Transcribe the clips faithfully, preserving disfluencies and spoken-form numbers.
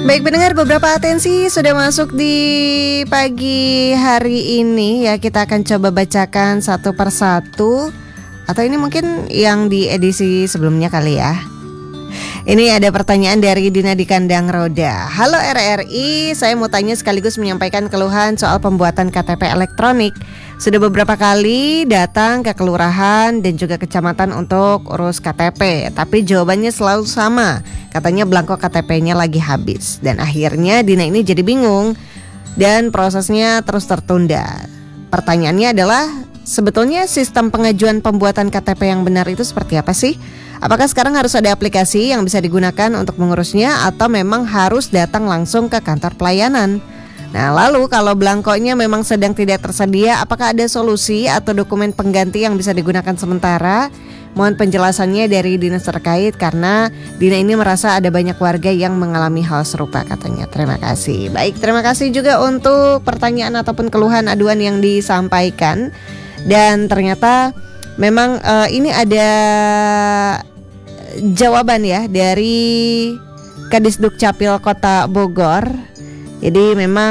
Baik pendengar, beberapa atensi sudah masuk di pagi hari ini ya. Kita akan coba bacakan satu persatu. Atau ini mungkin yang di edisi sebelumnya kali ya. Ini ada pertanyaan dari Dina di Kandang Roda. Halo R R I, saya mau tanya sekaligus menyampaikan keluhan soal pembuatan K T P elektronik. Sudah beberapa kali datang ke kelurahan dan juga kecamatan untuk urus K T P, tapi jawabannya selalu sama. Katanya belangko K T P-nya lagi habis. Dan akhirnya Dina ini jadi bingung dan prosesnya terus tertunda. Pertanyaannya adalah, sebetulnya sistem pengajuan pembuatan K T P yang benar itu seperti apa sih? Apakah sekarang harus ada aplikasi yang bisa digunakan untuk mengurusnya atau memang harus datang langsung ke kantor pelayanan? Nah, lalu kalau belangkonya memang sedang tidak tersedia, apakah ada solusi atau dokumen pengganti yang bisa digunakan sementara? Mohon penjelasannya dari dinas terkait karena Dina ini merasa ada banyak warga yang mengalami hal serupa katanya. Terima kasih. Baik, terima kasih juga untuk pertanyaan ataupun keluhan aduan yang disampaikan. Dan ternyata memang uh, ini ada jawaban ya dari Kadisduk Capil Kota Bogor. Jadi memang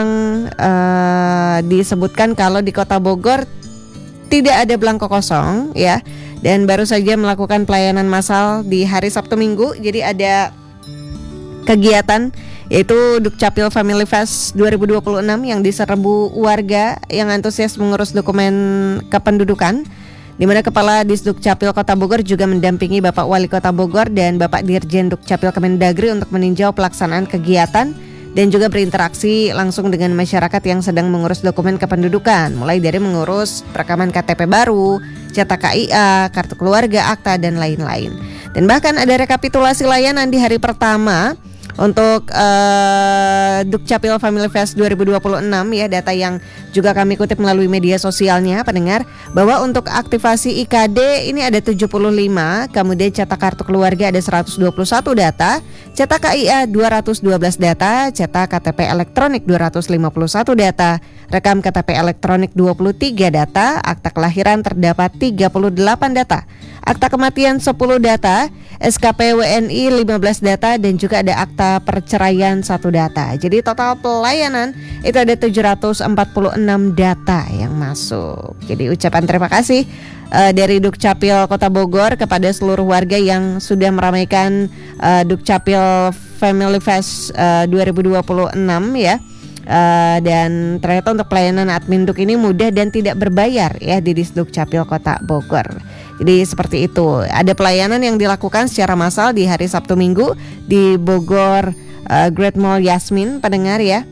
uh, disebutkan kalau di Kota Bogor tidak ada belangko kosong ya. Dan baru saja melakukan pelayanan massal di hari Sabtu Minggu. Jadi ada kegiatan yaitu Dukcapil Family Fest dua ribu dua puluh enam yang diserbu warga yang antusias mengurus dokumen kependudukan, di mana Kepala Disdukcapil Kota Bogor juga mendampingi Bapak Wali Kota Bogor dan Bapak Dirjen Dukcapil Kemendagri untuk meninjau pelaksanaan kegiatan dan juga berinteraksi langsung dengan masyarakat yang sedang mengurus dokumen kependudukan, mulai dari mengurus perekaman K T P baru, cetak K I A, kartu keluarga, akta, dan lain-lain. Dan bahkan ada rekapitulasi layanan di hari pertama untuk uh, Dukcapil Family Fest dua ribu dua puluh enam ya, data yang juga kami kutip melalui media sosialnya pendengar, bahwa untuk aktivasi I K D ini ada tujuh puluh lima, kemudian cetak kartu keluarga ada seratus dua puluh satu data, cetak K I A dua ratus dua belas data, cetak K T P elektronik dua ratus lima puluh satu data, rekam K T P elektronik dua puluh tiga data, akta kelahiran terdapat tiga puluh delapan data, akta kematian sepuluh data, S K P W N I lima belas data, dan juga ada akta perceraian satu data. Jadi total pelayanan itu ada tujuh ratus empat puluh enam data yang masuk. Jadi ucapan terima kasih uh, dari Dukcapil Kota Bogor kepada seluruh warga yang sudah meramaikan uh, Dukcapil Family Fest uh, dua ribu dua puluh enam ya. Uh, dan ternyata untuk pelayanan admin Duk ini mudah dan tidak berbayar ya di Disdukcapil Kota Bogor. Jadi seperti itu. Ada pelayanan yang dilakukan secara massal di hari Sabtu Minggu di Bogor uh, Great Mall Yasmin pendengar ya.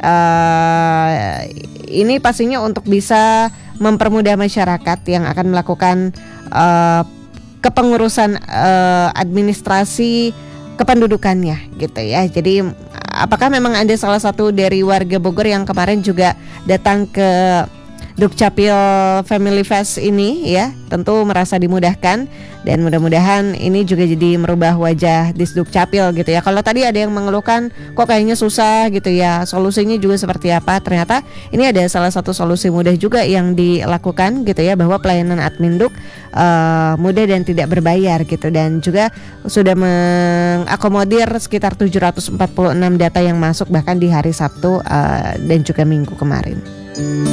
Uh, ini pastinya untuk bisa mempermudah masyarakat yang akan melakukan uh, kepengurusan uh, administrasi kependudukannya gitu ya. Jadi apakah memang ada salah satu dari warga Bogor yang kemarin juga datang ke Dukcapil Family Fest ini ya, tentu merasa dimudahkan dan mudah-mudahan ini juga jadi merubah wajah Disdukcapil gitu ya. Kalau tadi ada yang mengeluhkan kok kayaknya susah gitu ya, solusinya juga seperti apa, ternyata ini ada salah satu solusi mudah juga yang dilakukan gitu ya, bahwa pelayanan admin Duk uh, mudah dan tidak berbayar gitu, dan juga sudah mengakomodir sekitar tujuh ratus empat puluh enam data yang masuk bahkan di hari Sabtu uh, dan juga Minggu kemarin.